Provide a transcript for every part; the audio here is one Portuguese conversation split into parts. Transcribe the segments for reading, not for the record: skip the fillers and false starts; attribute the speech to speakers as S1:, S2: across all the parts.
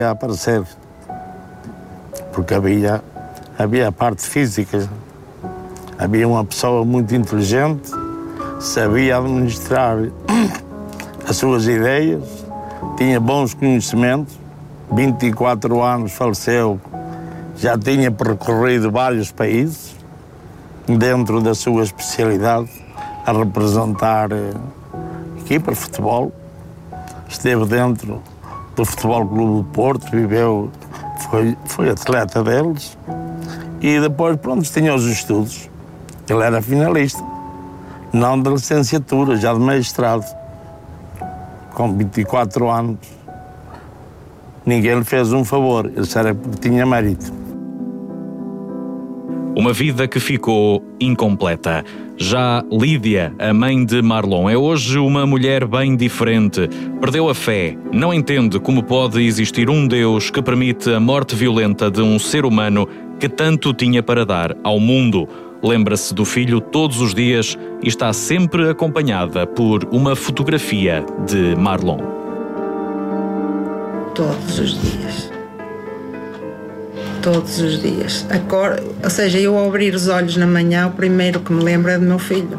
S1: a aparecer, porque havia a parte física, havia uma pessoa muito inteligente, sabia administrar as suas ideias, tinha bons conhecimentos, 24 anos faleceu, já tinha percorrido vários países, dentro da sua especialidade, a representar equipa de futebol, esteve dentro do Futebol Clube do Porto, viveu, foi atleta deles, e depois, pronto, tinha os estudos. Ele era finalista, não de licenciatura, já de mestrado, com 24 anos. Ninguém lhe fez um favor, ele era porque tinha mérito.
S2: Uma vida que ficou incompleta. Já Lídia, a mãe de Marlon, é hoje uma mulher bem diferente. Perdeu a fé, não entende como pode existir um Deus que permite a morte violenta de um ser humano que tanto tinha para dar ao mundo. Lembra-se do filho todos os dias e está sempre acompanhada por uma fotografia de Marlon.
S3: Todos os dias. Todos os dias. Ou seja, eu ao abrir os olhos na manhã, o primeiro que me lembro é do meu filho.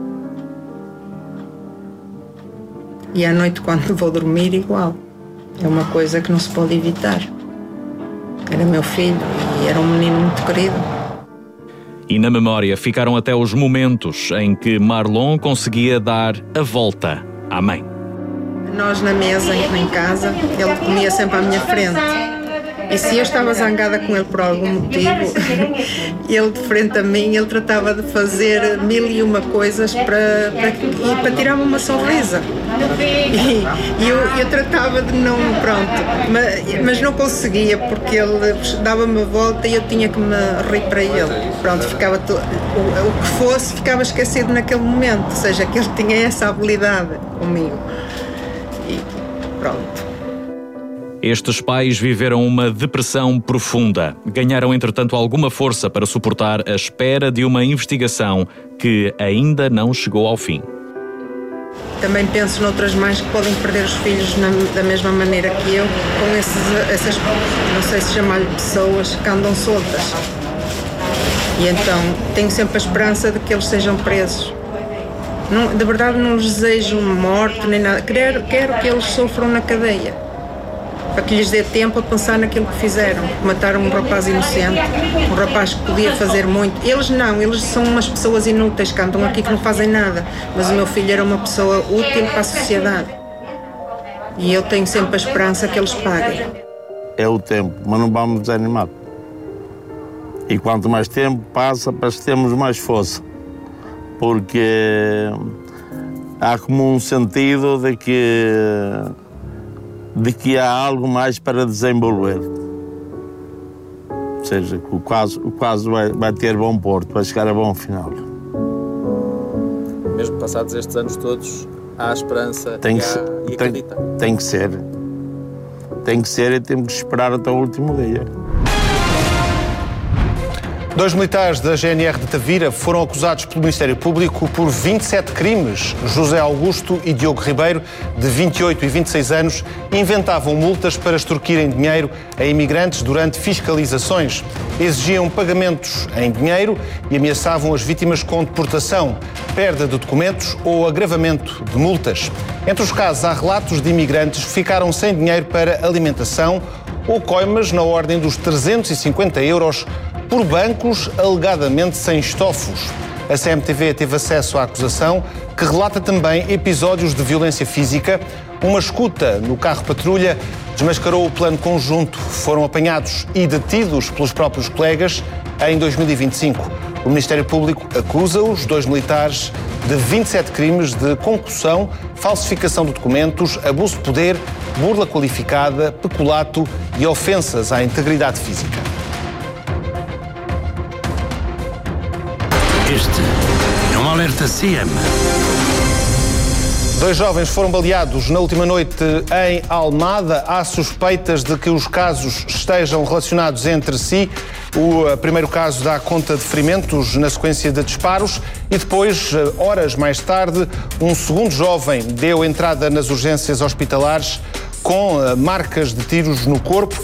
S3: E à noite, quando vou dormir, igual. É uma coisa que não se pode evitar. Era meu filho e era um menino muito querido.
S2: E na memória ficaram até os momentos em que Marlon conseguia dar a volta à mãe.
S3: Nós na mesa, em casa, ele comia sempre à minha frente. E se eu estava zangada com ele por algum motivo, ele de frente a mim, ele tratava de fazer 1001 coisas para tirar-me uma sonrisa. E eu tratava de não, pronto, mas não conseguia, porque ele dava-me a volta e eu tinha que me rir para ele. Pronto, ficava o que fosse, ficava esquecido naquele momento, ou seja, que ele tinha essa habilidade comigo. E pronto.
S2: Estes pais viveram uma depressão profunda. Ganharam, entretanto, alguma força para suportar a espera de uma investigação que ainda não chegou ao fim.
S3: Também penso noutras mães que podem perder os filhos da mesma maneira que eu, com essas, não sei se chamar-lhe pessoas, que andam soltas. E então tenho sempre a esperança de que eles sejam presos. Não, de verdade não lhes desejo morte nem nada. Quero que eles sofram na cadeia. Para que lhes dê tempo a pensar naquilo que fizeram. Mataram um rapaz inocente, um rapaz que podia fazer muito. Eles não, eles são umas pessoas inúteis que andam aqui que não fazem nada. Mas o meu filho era uma pessoa útil para a sociedade. E eu tenho sempre a esperança que eles paguem.
S1: É o tempo, mas não vamos desanimar. E quanto mais tempo passa, parece que temos mais força. Porque há como um sentido de que há algo mais para desenvolver. Ou seja, que o caso vai ter bom porto, vai chegar a bom final.
S4: Mesmo passados estes anos todos, há esperança e acredita.
S1: Tem que ser. Tem que ser e temos que esperar até o último dia.
S5: 2 militares da GNR de Tavira foram acusados pelo Ministério Público por 27 crimes. José Augusto e Diogo Ribeiro, de 28 e 26 anos, inventavam multas para extorquirem dinheiro a imigrantes durante fiscalizações. Exigiam pagamentos em dinheiro e ameaçavam as vítimas com deportação, perda de documentos ou agravamento de multas. Entre os casos, há relatos de imigrantes que ficaram sem dinheiro para alimentação ou coimas na ordem dos 350 euros por bancos alegadamente sem estofos. A CMTV teve acesso à acusação, que relata também episódios de violência física. Uma escuta no carro-patrulha desmascarou o plano conjunto. Foram apanhados e detidos pelos próprios colegas em 2025. O Ministério Público acusa os 2 militares de 27 crimes de concussão, falsificação de documentos, abuso de poder, burla qualificada, peculato e ofensas à integridade física.
S6: Este é um alerta CM.
S5: 2 jovens foram baleados na última noite em Almada. Há suspeitas de que os casos estejam relacionados entre si. O primeiro caso dá conta de ferimentos na sequência de disparos e depois, horas mais tarde, um segundo jovem deu entrada nas urgências hospitalares com marcas de tiros no corpo.